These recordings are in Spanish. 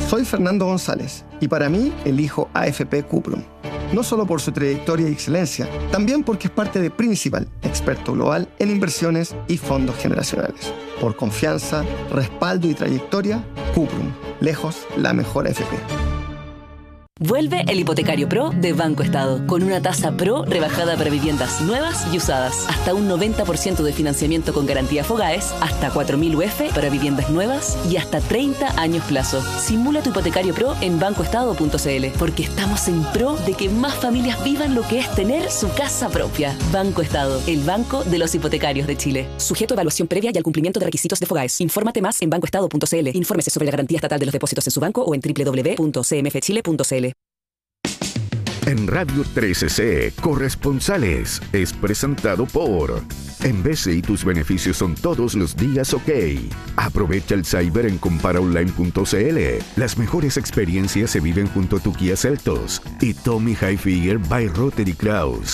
Soy Fernando González y para mí elijo AFP Cuprum. No solo por su trayectoria y excelencia, también porque es parte de Principal, experto global en inversiones y fondos generacionales. Por confianza, respaldo y trayectoria, Cuprum, lejos la mejor AFP. Vuelve el Hipotecario Pro de Banco Estado, con una tasa Pro rebajada para viviendas nuevas y usadas. Hasta un 90% de financiamiento con garantía Fogaes, hasta 4.000 UF para viviendas nuevas y hasta 30 años plazo. Simula tu Hipotecario Pro en bancoestado.cl, porque estamos en pro de que más familias vivan lo que es tener su casa propia. Banco Estado, el banco de los hipotecarios de Chile. Sujeto a evaluación previa y al cumplimiento de requisitos de Fogaes. Infórmate más en bancoestado.cl. Infórmese sobre la garantía estatal de los depósitos en su banco o en www.cmfchile.cl. En Radio 13C, Corresponsales es presentado por Envese y tus beneficios son todos los días OK. Aprovecha el cyber en comparaonline.cl. Las mejores experiencias se viven junto a tu Kia Seltos. Y Tommy Hilfiger by Rotary Kraus.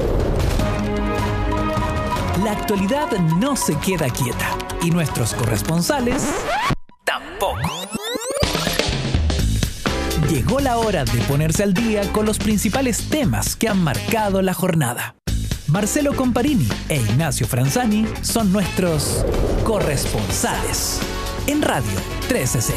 La actualidad no se queda quieta y nuestros corresponsales tampoco. Llegó la hora de ponerse al día con los principales temas que han marcado la jornada. Marcelo Comparini e Ignacio Franzani son nuestros corresponsales en Radio 13C.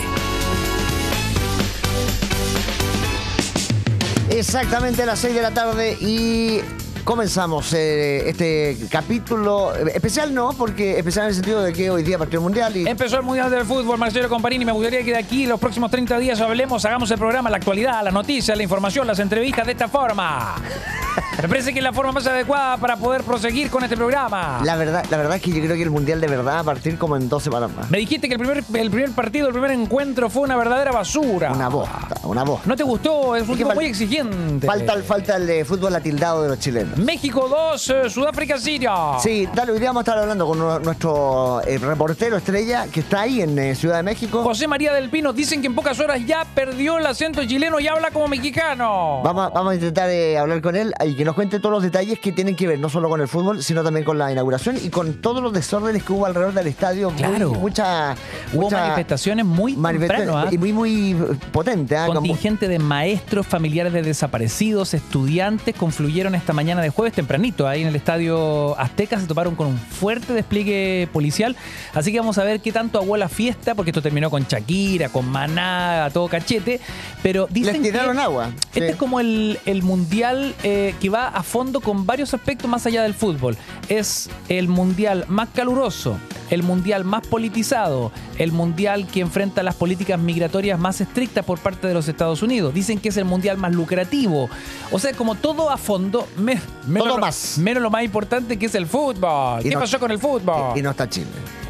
Exactamente a las 6 de la tarde y comenzamos este capítulo especial, no, porque especial en el sentido de que hoy día partió el Mundial y... Empezó el Mundial del Fútbol, Marcelo Comparini. Me gustaría que de aquí los próximos 30 días hagamos el programa, la actualidad, las noticias, la información, las entrevistas de esta forma. Me parece que es la forma más adecuada para poder proseguir con este programa. La verdad es que yo creo que el Mundial de verdad va a partir como en 2 semanas más. Me dijiste que el primer partido, el primer encuentro fue una verdadera basura. Una bosta. ¿No te gustó? Es un tipo muy exigente. Falta el de fútbol atildado de los chilenos. México 2, Sudáfrica 0. Sí, dale, hoy día vamos a estar hablando con nuestro reportero estrella que está ahí en Ciudad de México. José María del Pino. Dicen que en pocas horas ya perdió el acento chileno y habla como mexicano. Vamos a intentar hablar con él y que nos cuente todos los detalles que tienen que ver no solo con el fútbol, sino también con la inauguración y con todos los desórdenes que hubo alrededor del estadio. Claro. Hubo manifestaciones muy temprano, y muy potente. Contingente de maestros, familiares de desaparecidos, estudiantes confluyeron esta mañana de jueves tempranito ahí en el Estadio Azteca. Se toparon con un fuerte despliegue policial. Así que vamos a ver qué tanto aguó la fiesta, porque esto terminó con Shakira, con Maná, a todo cachete. Pero dicen les tiraron agua. Este es como el mundial que va a fondo con varios aspectos más allá del fútbol. Es el mundial más caluroso, el mundial más politizado, el mundial que enfrenta las políticas migratorias más estrictas por parte de los Estados Unidos. Dicen que es el mundial más lucrativo. O sea, como todo a fondo, menos lo más importante, que es el fútbol. ¿Qué pasó con el fútbol? Y no está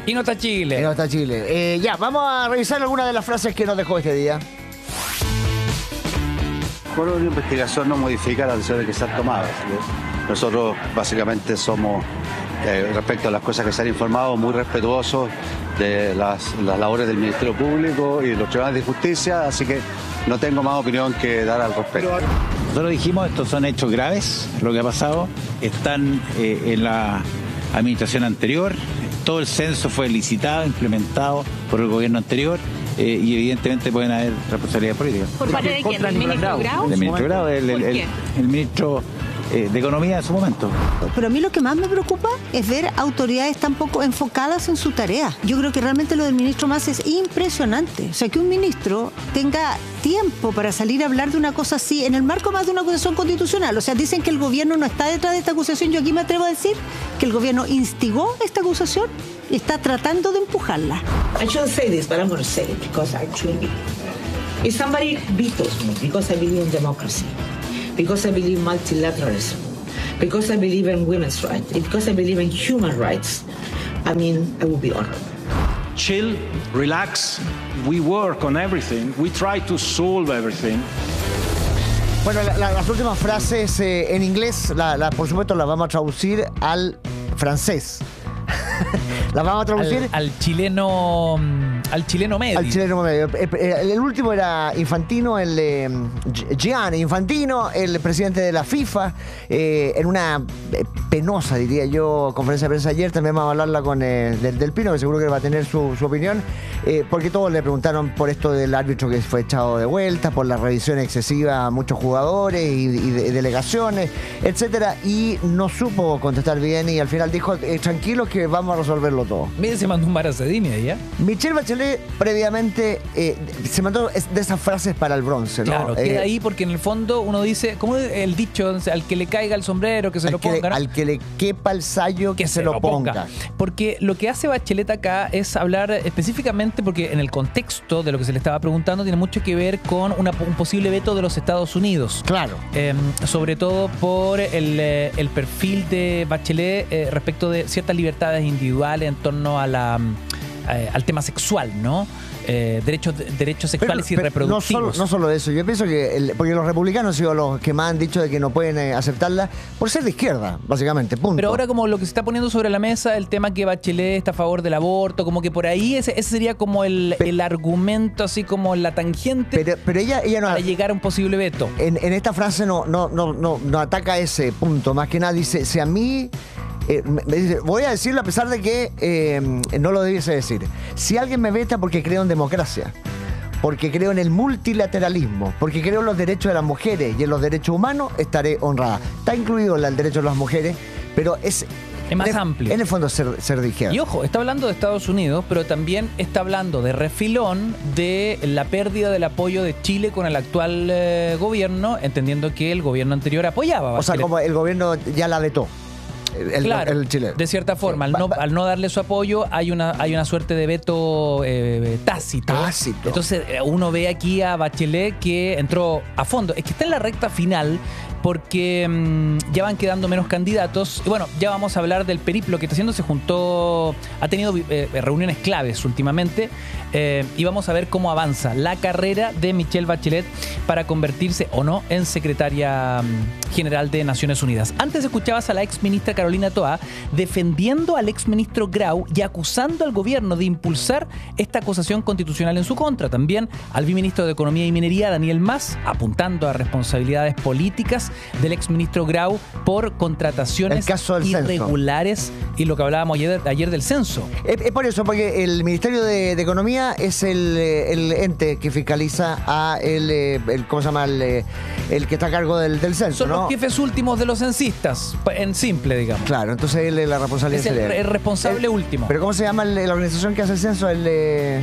Chile. Ya, vamos a revisar algunas de las frases que nos dejó este día. Por una investigación no modifica las decisiones que se han tomado. Nosotros básicamente somos, respecto a las cosas que se han informado, muy respetuosos de las labores del Ministerio Público y los tribunales de justicia, así que no tengo más opinión que dar al respecto. Nosotros dijimos, estos son hechos graves, lo que ha pasado, están en la administración anterior, todo el censo fue licitado, implementado por el gobierno anterior. Y evidentemente pueden haber responsabilidades políticas. ¿Por parte de quién? ¿Del ministro Grau? Del ministro Grau, el ministro de Economía en su momento. Pero a mí lo que más me preocupa es ver autoridades tan poco enfocadas en su tarea. Yo creo que realmente lo del ministro Mas es impresionante. O sea, que un ministro tenga tiempo para salir a hablar de una cosa así en el marco más de una acusación constitucional. O sea, dicen que el gobierno no está detrás de esta acusación. Yo aquí me atrevo a decir que el gobierno instigó esta acusación y está tratando de empujarla. I shouldn't say this, but I'm going to say it because I truly believe. If somebody vetoes me because I believe in democracy, because I believe in multilateralism, because I believe in women's rights, because I believe in human rights, I mean, I will be honored. Chill, relax, we work on everything, we try to solve everything. Bueno, las últimas frases en inglés, por supuesto, las vamos a traducir al francés. Las vamos a traducir al chileno medio. Al chileno medio. El último era Infantino, Gianni Infantino, el presidente de la FIFA, en una penosa, diría yo, conferencia de prensa ayer. También vamos a hablarla con Del Pino, que seguro que va a tener su opinión, porque todos le preguntaron por esto del árbitro que fue echado de vuelta, por la revisión excesiva a muchos jugadores y delegaciones, etcétera, y no supo contestar bien y al final dijo, tranquilos que vamos a resolverlo todo. Mire, se mandó un Maracedini ahí, ¿eh? Michelle Bachelet previamente se mandó de esas frases para el bronce, ¿no? Claro, queda ahí porque en el fondo uno dice, como el dicho, al que le caiga el sombrero, que se lo ponga, ¿no? Al que le quepa el sayo, que se lo ponga. Porque lo que hace Bachelet acá es hablar específicamente, porque en el contexto de lo que se le estaba preguntando tiene mucho que ver con un posible veto de los Estados Unidos. Claro. Sobre todo por el perfil de Bachelet respecto de ciertas libertades individuales en torno a al tema sexual, ¿no? Derechos sexuales y reproductivos. No solo eso, yo pienso que porque los republicanos han sido los que más han dicho de que no pueden aceptarla por ser de izquierda, básicamente, punto. Pero ahora como lo que se está poniendo sobre la mesa, el tema que Bachelet está a favor del aborto, como que por ahí ese sería como el argumento, así como la tangente, pero ella no, para llegar a un posible veto. En esta frase no ataca ese punto, más que nada dice, si a mí... me dice, voy a decirlo a pesar de que no lo debiese decir. Si alguien me veta porque creo en democracia, porque creo en el multilateralismo, porque creo en los derechos de las mujeres y en los derechos humanos, estaré honrada. Está incluido el derecho de las mujeres, pero es más amplio. En el fondo ser de izquierda. Y ojo, está hablando de Estados Unidos, pero también está hablando de refilón de la pérdida del apoyo de Chile con el actual gobierno, entendiendo que el gobierno anterior apoyaba. O sea, como el gobierno ya la vetó. Claro, el Chile. De cierta forma, al no darle su apoyo hay una suerte de veto tácito. Entonces uno ve aquí a Bachelet que entró a fondo. Es que está en la recta final porque ya van quedando menos candidatos. Y bueno, ya vamos a hablar del periplo que está haciendo. Ha tenido reuniones claves últimamente y vamos a ver cómo avanza la carrera de Michelle Bachelet para convertirse o no en secretaria general de Naciones Unidas. Antes escuchabas a la ex ministra Carolina Toá defendiendo al ex ministro Grau y acusando al gobierno de impulsar esta acusación constitucional en su contra. También al viceministro de Economía y Minería, Daniel Mas, apuntando a responsabilidades políticas del exministro Grau por contrataciones irregulares y lo que hablábamos ayer del censo. Es por eso, porque el Ministerio de Economía es el ente que fiscaliza a ¿cómo se llama? El que está a cargo del censo. Son los jefes últimos de los censistas, en simple, digamos. Claro, entonces él es la responsabilidad. Es el responsable último. ¿Pero cómo se llama la organización que hace el censo? El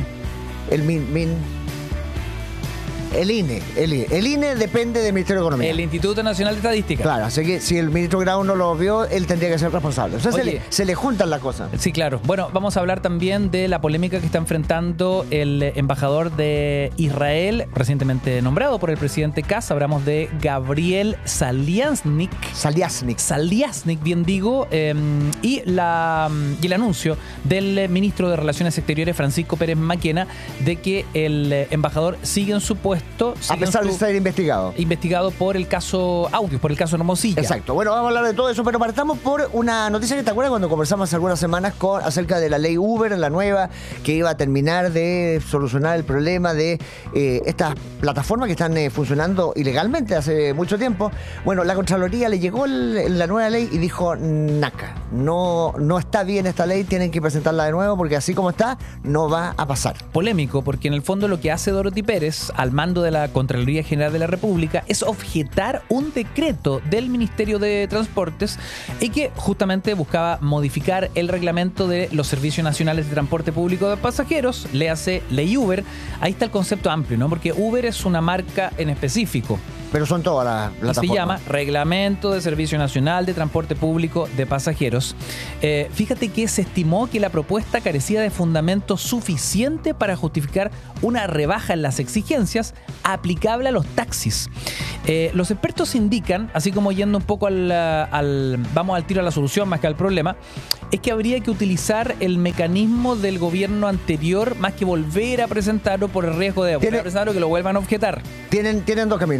INE. El INE depende del Ministerio de Economía. El Instituto Nacional de Estadística. Claro, así que si el ministro Grau no lo vio, él tendría que ser responsable. O sea, se le juntan las cosas. Sí, claro. Bueno, vamos a hablar también de la polémica que está enfrentando el embajador de Israel, recientemente nombrado por el presidente Kast. Hablamos de Gabriel Saliasnik, bien digo, y el anuncio del ministro de Relaciones Exteriores, Francisco Pérez Maquena, de que el embajador sigue en su puesto. A pesar de ser investigado por el caso Audios, por el caso Hermosilla. Exacto. Bueno, vamos a hablar de todo eso, pero partamos por una noticia que te acuerdas cuando conversamos hace algunas semanas acerca de la ley Uber, la nueva, que iba a terminar de solucionar el problema de estas plataformas que están funcionando ilegalmente hace mucho tiempo. Bueno, la Contraloría le llegó la nueva ley y dijo, naca, no está bien esta ley, tienen que presentarla de nuevo porque así como está, no va a pasar. Polémico, porque en el fondo lo que hace Dorothy Pérez, al mando de la Contraloría General de la República, es objetar un decreto del Ministerio de Transportes y que justamente buscaba modificar el reglamento de los servicios nacionales de transporte público de pasajeros, léase ley Uber. Ahí está el concepto amplio, ¿no? Porque Uber es una marca en específico. Pero son todas las plataformas. Se llama Reglamento de Servicio Nacional de Transporte Público de Pasajeros. Fíjate que se estimó que la propuesta carecía de fundamento suficiente para justificar una rebaja en las exigencias aplicable a los taxis. Los expertos indican, así como yendo un poco vamos al tiro a la solución más que al problema, es que habría que utilizar el mecanismo del gobierno anterior más que volver a presentarlo por el riesgo de volver a presentarlo que lo vuelvan a objetar. Tienen dos caminos. Uno,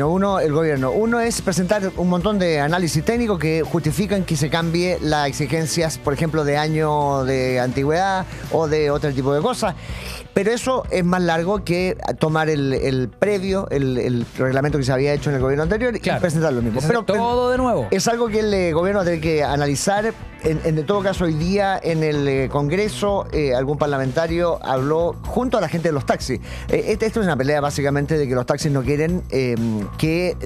el gobierno. Uno es presentar un montón de análisis técnicos que justifican que se cambie las exigencias, por ejemplo, de año de antigüedad o de otro tipo de cosas. Pero eso es más largo que tomar el previo, el reglamento que se había hecho en el gobierno anterior y presentar lo mismo. Pero todo de nuevo. Es algo que el gobierno va a tener que analizar. En todo caso, hoy día en el Congreso algún parlamentario habló junto a la gente de los taxis. Esto es una pelea básicamente de que los taxis no quieren que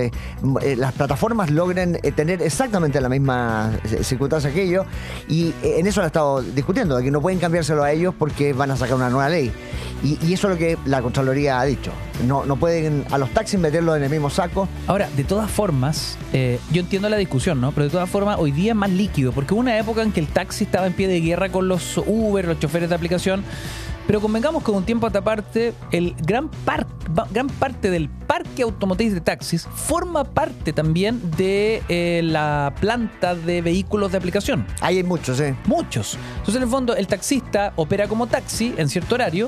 las plataformas logren tener exactamente la misma circunstancia que ellos, y en eso lo han estado discutiendo, de que no pueden cambiárselo a ellos porque van a sacar una nueva ley. Y eso es lo que la Contraloría ha dicho. No pueden a los taxis meterlos en el mismo saco. Ahora, de todas formas, yo entiendo la discusión, ¿no? Pero de todas formas, hoy día es más líquido, porque hubo una época en que el taxi estaba en pie de guerra con los Uber, los choferes de aplicación. Pero convengamos que de un tiempo a esta parte, gran parte del parque automotriz de taxis forma parte también de la planta de vehículos de aplicación. Ahí hay muchos, ¿eh? Muchos. Entonces, en el fondo, el taxista opera como taxi en cierto horario,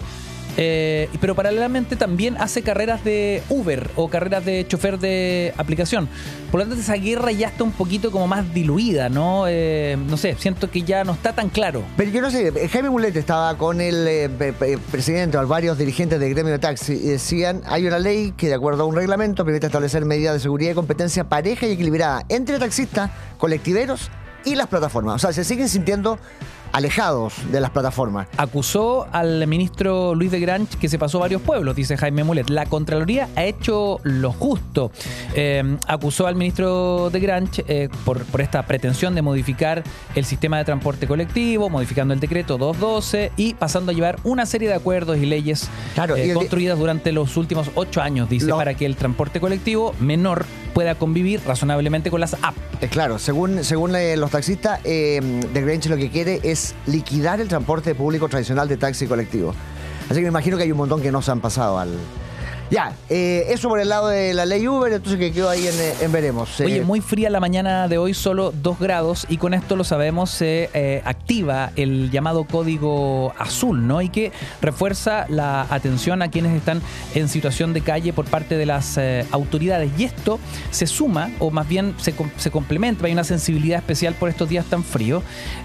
pero paralelamente también hace carreras de Uber o carreras de chofer de aplicación. Por lo tanto, esa guerra ya está un poquito como más diluida, ¿no? No sé, siento que ya no está tan claro. Pero yo no sé, Jaime Mulet estaba con el presidente o varios dirigentes del gremio de taxi y decían, hay una ley que de acuerdo a un reglamento permite establecer medidas de seguridad y competencia pareja y equilibrada entre taxistas, colectiveros y las plataformas. O sea, se siguen sintiendo alejados de las plataformas. Acusó al ministro Luis de Granch que se pasó varios pueblos, dice Jaime Mulet. La Contraloría ha hecho lo justo. Acusó al ministro de Granch por esta pretensión de modificar el sistema de transporte colectivo, modificando el decreto 212 y pasando a llevar una serie de acuerdos y leyes construidas durante los últimos 8 años, dice, para que el transporte colectivo menor pueda convivir razonablemente con las apps. Claro, según los taxistas, de Granch lo que quiere es liquidar el transporte público tradicional de taxi colectivo. Así que me imagino que hay un montón que no se han pasado al... Ya, eso por el lado de la ley Uber, entonces que quedó ahí en veremos. Oye, muy fría la mañana de hoy, solo 2 grados, y con esto lo sabemos, se activa el llamado código azul, ¿no? Y que refuerza la atención a quienes están en situación de calle por parte de las autoridades. Y esto se suma, o más bien se complementa, hay una sensibilidad especial por estos días tan fríos,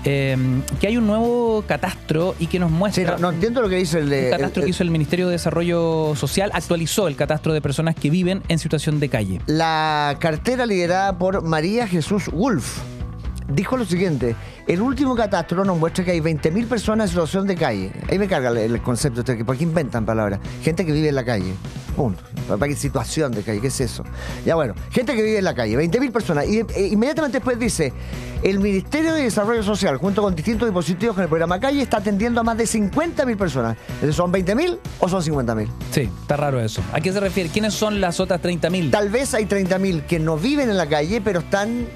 que hay un nuevo catastro y que nos muestra... Sí, no entiendo lo que dice el catastro que hizo el Ministerio de Desarrollo Social, actualizó el catastro de personas que viven en situación de calle. La cartera liderada por María Jesús Wolf dijo lo siguiente: el último catastro nos muestra que hay 20.000 personas en situación de calle. Ahí me carga el concepto, ¿por qué inventan palabras? Gente que vive en la calle, punto. ¿Para qué situación de calle? ¿Qué es eso? Ya bueno, gente que vive en la calle, 20.000 personas. Y inmediatamente después dice, el Ministerio de Desarrollo Social, junto con distintos dispositivos con el programa Calle, está atendiendo a más de 50.000 personas. ¿Son 20.000 o son 50.000? Sí, está raro eso. ¿A qué se refiere? ¿Quiénes son las otras 30.000? Tal vez hay 30.000 que no viven en la calle, pero están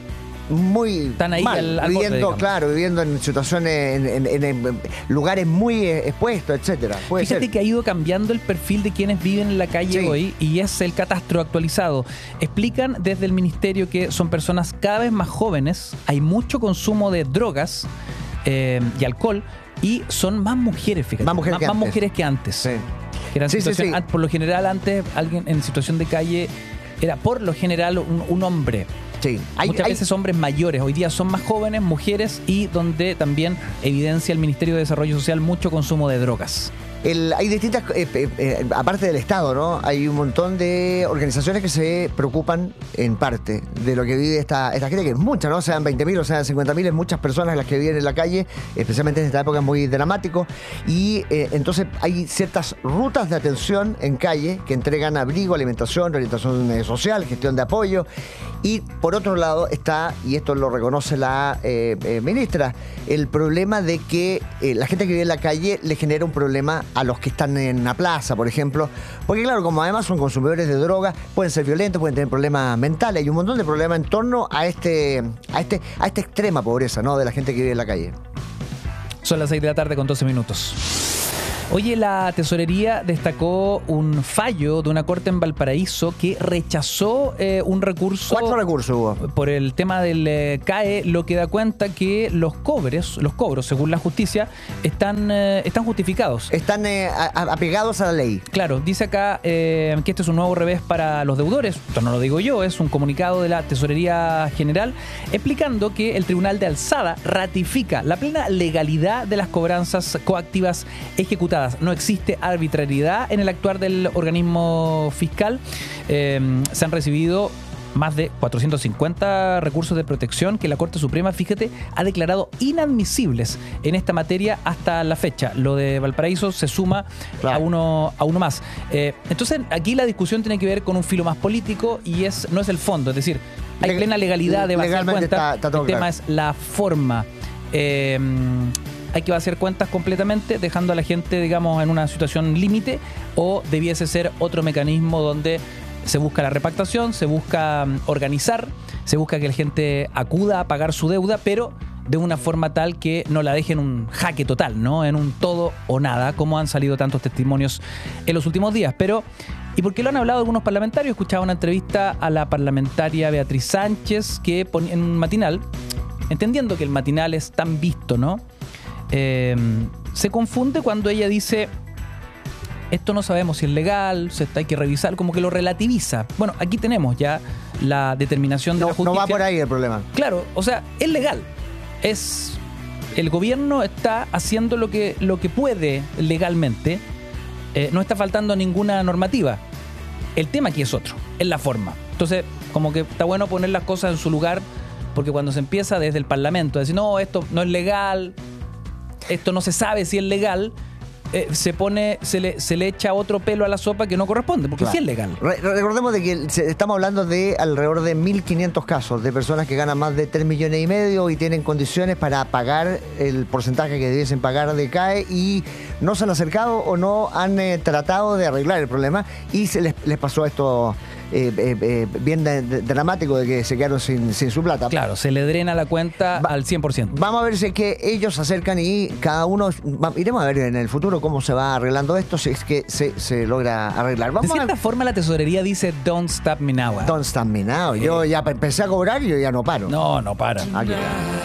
ahí mal, viviendo en situaciones, en lugares muy expuestos, etcétera. Fíjate que ha ido cambiando el perfil de quienes viven en la calle hoy, y es el catastro actualizado. Explican desde el ministerio que son personas cada vez más jóvenes, hay mucho consumo de drogas y alcohol, y son más mujeres, fíjate. Más mujeres que antes. Sí. Que eran por lo general, antes alguien en situación de calle era por lo general un hombre. Sí. Muchas veces hombres mayores, hoy día son más jóvenes, mujeres, y donde también evidencia el Ministerio de Desarrollo Social mucho consumo de drogas. Hay distintas, aparte del Estado, ¿no? Hay un montón de organizaciones que se preocupan en parte de lo que vive esta gente, que es mucha, ¿no? Sean 20.000 o sean 50.000, es muchas personas las que viven en la calle, especialmente en esta época es muy dramático. Y entonces hay ciertas rutas de atención en calle que entregan abrigo, alimentación, orientación social, gestión de apoyo. Y por otro lado está, y esto lo reconoce la ministra, el problema de que la gente que vive en la calle le genera un problema a los que están en la plaza, por ejemplo, porque claro, como además son consumidores de drogas, pueden ser violentos, pueden tener problemas mentales, hay un montón de problemas en torno a esta extrema pobreza, ¿no?, de la gente que vive en la calle. Son las 6 de la tarde con 12 minutos. Oye, la tesorería destacó un fallo de una corte en Valparaíso que rechazó un recurso. 4 recursos hubo. Por el tema del CAE, lo que da cuenta que los cobros, según la justicia, están justificados. Están apegados a la ley. Claro, dice acá que este es un nuevo revés para los deudores. Esto no lo digo yo, es un comunicado de la Tesorería General explicando que el Tribunal de Alzada ratifica la plena legalidad de las cobranzas coactivas ejecutadas. No existe arbitrariedad en el actuar del organismo fiscal. Se han recibido más de 450 recursos de protección que la Corte Suprema, fíjate, ha declarado inadmisibles en esta materia hasta la fecha. Lo de Valparaíso se suma a uno más. Entonces, aquí la discusión tiene que ver con un filo más político y no es el fondo. Es decir, hay plena legalidad de vaciar cuentas. El tema es la forma. Hay que vaciar cuentas completamente, dejando a la gente, digamos, en una situación límite, o debiese ser otro mecanismo donde se busca la repactación, se busca organizar, se busca que la gente acuda a pagar su deuda, pero de una forma tal que no la deje en un jaque total, ¿no? En un todo o nada, como han salido tantos testimonios en los últimos días. Pero, ¿y por qué lo han hablado algunos parlamentarios? Escuchaba una entrevista a la parlamentaria Beatriz Sánchez que ponía en un matinal, entendiendo que el matinal es tan visto, ¿no? Se confunde cuando ella dice: esto no sabemos si es legal, hay que revisar, como que lo relativiza. Bueno, aquí tenemos ya la determinación de la justicia. No va por ahí el problema. Claro, o sea, es legal. El gobierno está haciendo lo que puede legalmente. No está faltando ninguna normativa. El tema aquí es otro, es la forma. Entonces, como que está bueno poner las cosas en su lugar, porque cuando se empieza desde el Parlamento a decir, no, esto no es legal, esto no se sabe si es legal, se le echa otro pelo a la sopa que no corresponde, porque sí es legal. Recordemos de que estamos hablando de alrededor de 1.500 casos de personas que ganan más de 3,5 millones y tienen condiciones para pagar el porcentaje que debiesen pagar de CAE y no se han acercado o no han tratado de arreglar el problema y se les pasó esto bien dramático de que se quedaron sin su plata. Claro, se le drena la cuenta al 100%. Vamos a ver si es que ellos se acercan y cada uno, iremos a ver en el futuro cómo se va arreglando esto, si es que se logra arreglar. De cierta forma la tesorería dice don't stop me now. Don't stop me now. Yo ya empecé a cobrar y yo ya no paro. No para. Aquí.